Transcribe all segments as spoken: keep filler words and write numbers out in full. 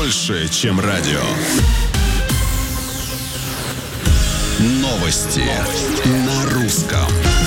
больше, чем радио. Новости, Новости. На русском.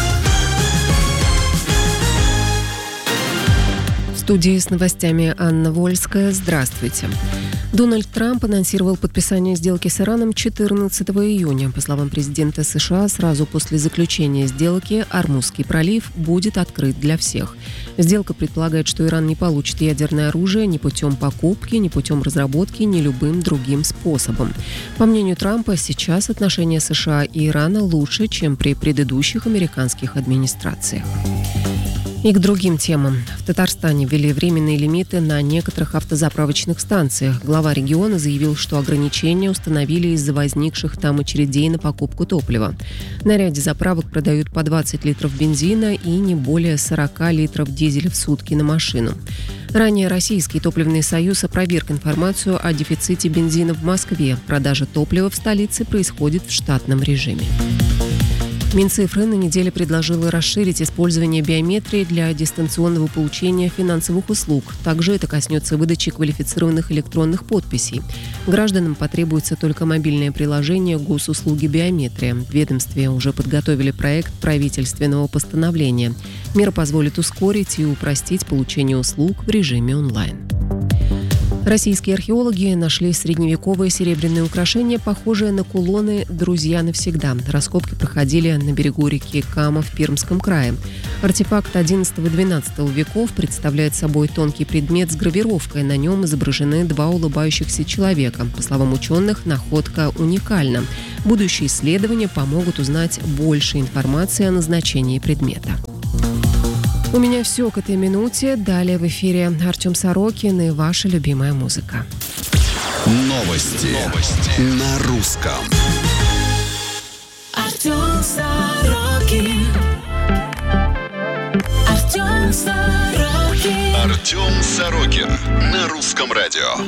В студии с новостями Анна Вольская. Здравствуйте. Дональд Трамп анонсировал подписание сделки с Ираном четырнадцатого июня. По словам президента США, сразу после заключения сделки Ормузский пролив будет открыт для всех. Сделка предполагает, что Иран не получит ядерное оружие ни путем покупки, ни путем разработки, ни любым другим способом. По мнению Трампа, сейчас отношения США и Ирана лучше, чем при предыдущих американских администрациях. И к другим темам. В Татарстане ввели временные лимиты на некоторых автозаправочных станциях. Глава региона заявил, что ограничения установили из-за возникших там очередей на покупку топлива. На ряде заправок продают по двадцать литров бензина и не более сорок литров дизеля в сутки на машину. Ранее Российский топливный союз опроверг информацию о дефиците бензина в Москве. Продажа топлива в столице происходит в штатном режиме. Минцифры на неделе предложила расширить использование биометрии для дистанционного получения финансовых услуг. Также это коснется выдачи квалифицированных электронных подписей. Гражданам потребуется только мобильное приложение госуслуги биометрия. В ведомстве уже подготовили проект правительственного постановления. Мера позволит ускорить и упростить получение услуг в режиме онлайн. Российские археологи нашли средневековые серебряные украшения, похожие на кулоны «Друзья навсегда». Раскопки проходили на берегу реки Кама в Пермском крае. Артефакт одиннадцатого-двенадцатого веков представляет собой тонкий предмет с гравировкой. На нем изображены два улыбающихся человека. По словам ученых, находка уникальна. Будущие исследования помогут узнать больше информации о назначении предмета. У меня все к этой минуте. Далее в эфире Артем Сорокин и ваша любимая музыка. Новости, Новости. На русском. Артем Сорокин. Артем Сорокин. Артем Сорокин. На русском радио.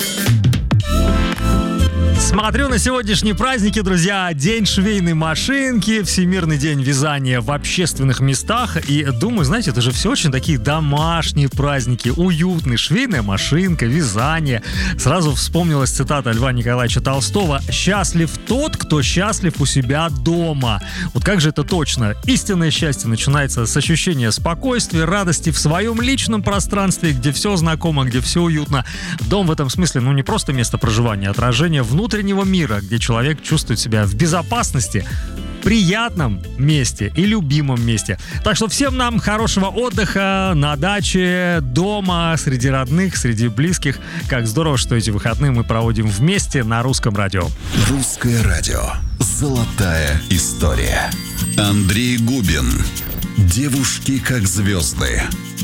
Смотрю на сегодняшние праздники, друзья. День швейной машинки, Всемирный день вязания в общественных местах. И думаю, знаете, это же все очень такие домашние праздники, уютные. Швейная машинка, вязание. Сразу вспомнилась цитата Льва Николаевича Толстого: «Счастлив тот, кто счастлив у себя дома». Вот как же это точно? Истинное счастье начинается с ощущения спокойствия, радости в своем личном пространстве, где все знакомо, где все уютно. Дом в этом смысле, ну, не просто место проживания, а отражение внутреннего мира, где человек чувствует себя в безопасности, приятном месте и любимом месте. Так что всем нам хорошего отдыха на даче, дома, среди родных, среди близких. Как здорово, что эти выходные мы проводим вместе на русском радио. Русское радио. Золотая история. Андрей Губин. Девушки как звезды.